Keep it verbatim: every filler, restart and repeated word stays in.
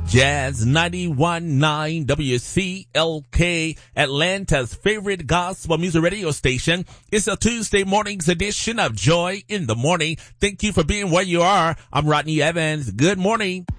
Jazz ninety-one point nine W C L K, Atlanta's favorite gospel music radio station. It's a Tuesday morning's edition of Joy in the Morning. Thank you for being where you are. I'm Rodney Evans. Good morning.